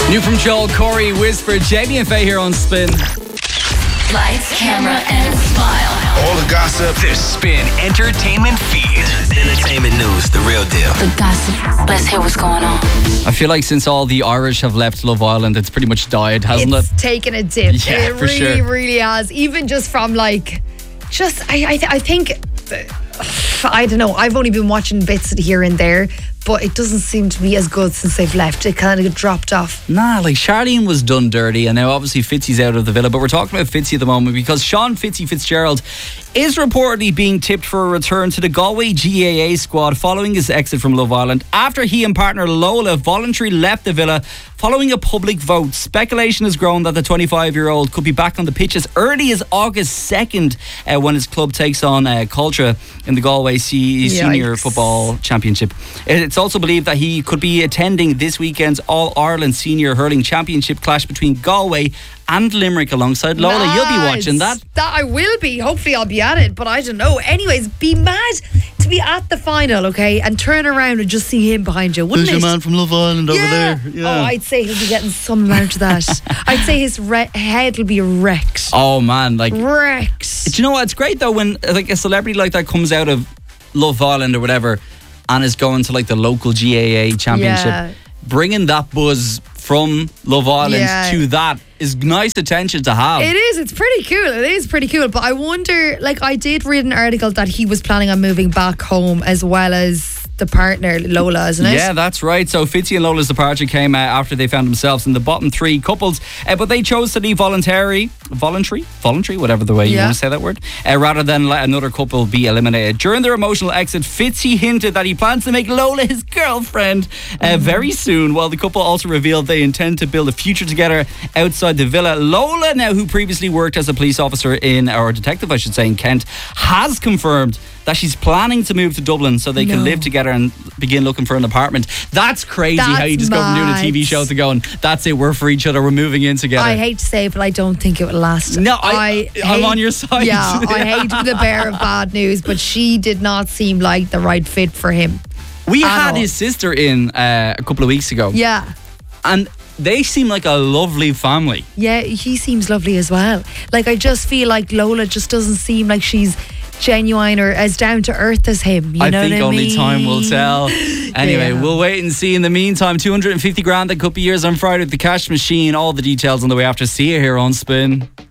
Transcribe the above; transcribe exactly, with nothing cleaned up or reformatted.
New from Joel Corey, Whisper, Jamie and Faye here on Spin. Lights, camera, and smile. All the gossip. The Spin Entertainment Feed. Entertainment news, the real deal. The gossip. Let's hear what's going on. I feel like since all the Irish have left Love Island, it's pretty much died, hasn't it's it? It's taken a dip. Yeah, it for really, sure. really has. Even just from like, just, I, I, th- I think, uh, I don't know, I've only been watching bits here and there, but it doesn't seem to be as good since they've left. It kind of dropped off. Nah, like Charlene was done dirty, and now obviously Fitzy's out of the villa, but we're talking about Fitzy at the moment because Sean Fitzy Fitzgerald is reportedly being tipped for a return to the Galway G A A squad following his exit from Love Island after he and partner Lola voluntarily left the villa following a public vote. Speculation has grown that the twenty-five-year-old could be back on the pitch as early as August second uh, when his club takes on uh, Culture in the Galway C- Senior Football Championship. It's also believed that he could be attending this weekend's All-Ireland Senior Hurling Championship clash between Galway and Limerick alongside Lola. Mad. You'll be watching that. That I will be. Hopefully I'll be at it, but I don't know. Anyways, be mad to be at the final, okay, and turn around and just see him behind you, wouldn't There's it? your man from Love Island over Yeah. there. Yeah. Oh, I'd say he'll be getting some amount of that. I'd say his re- head will be wrecked. Oh man, like Wrecked. do you know what? It's great though when like a celebrity like that comes out of Love Island or whatever and is going to like the local G A A championship. Yeah. Bringing that buzz from Love Island Yeah. to that is nice attention to have. It is. It's pretty cool. It is pretty cool. But I wonder, like, I did read an article that he was planning on moving back home as well as the partner, Lola, isn't it? Yeah, that's right. So Fitzy and Lola's departure came uh, after they found themselves in the bottom three couples, uh, but they chose to leave voluntary, voluntary, voluntary, whatever the way you Yeah. want to say that word, uh, rather than let another couple be eliminated. During their emotional exit, Fitzy hinted that he plans to make Lola his girlfriend uh, very soon, while the couple also revealed they intend to build a future together outside the villa. Lola, now who previously worked as a police officer in, or detective I should say, in Kent, has confirmed that she's planning to move to Dublin so they can No. live together and begin looking for an apartment. That's crazy how That's you just go from doing a T V mad. show to going, that's it, we're for each other, we're moving in together. I hate to say it, but I don't think it will last. No, I- I'm hate- on your side. Yeah, I hate the bearer of bad news, but she did not seem like the right fit for him. we at had all. his sister in uh, a couple of weeks ago, Yeah. and they seem like a lovely family. Yeah, he seems lovely as well. Like, I just feel like Lola just doesn't seem like she's genuine or as down to earth as him. You I know think what I only mean? time will tell. Anyway, Yeah. we'll wait and see. In the meantime, two hundred fifty grand that could be yours on Friday with the cash machine. All the details on the way after. See you here on Spin.